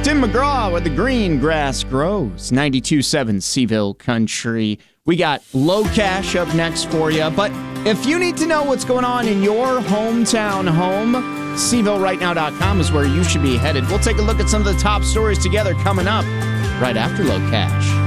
Tim McGraw with the Green Grass Grows, 92.7 Seville Country. We got Low Cash up next for you, but if you need to know what's going on in your hometown home, SevilleRightNow.com is where you should be headed. We'll take a look at some of the top stories together coming up right after Low Cash.